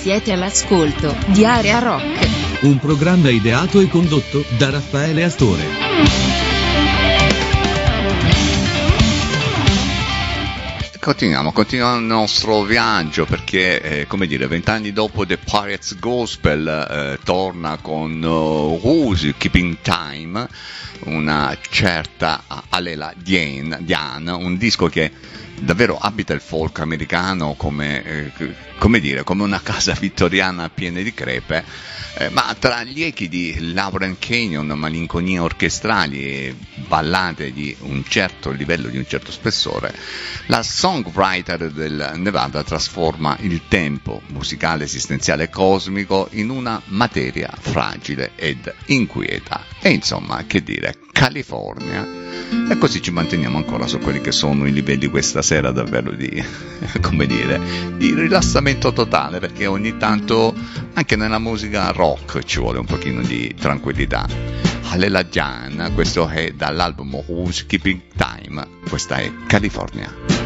Siete all'ascolto di Area Rock, un programma ideato e condotto da Raffaele Astore. Continuiamo il nostro viaggio perché, 20 anni dopo The Pirates Gospel torna con Who's Keeping Time, una certa Alela Diane, un disco che davvero abita il folk americano come una casa vittoriana piena di crepe, ma tra gli echi di Lauren Canyon, malinconie orchestrali e ballate di un certo livello, di un certo spessore, la songwriter del Nevada trasforma il tempo musicale esistenziale cosmico in una materia fragile ed inquieta. E insomma, che dire, California. E così ci manteniamo ancora su quelli che sono i livelli questa sera davvero di rilassamento totale, perché ogni tanto anche nella musica rock ci vuole un pochino di tranquillità. Alela Diane, questo è dall'album Who's Keeping Time, questa è California.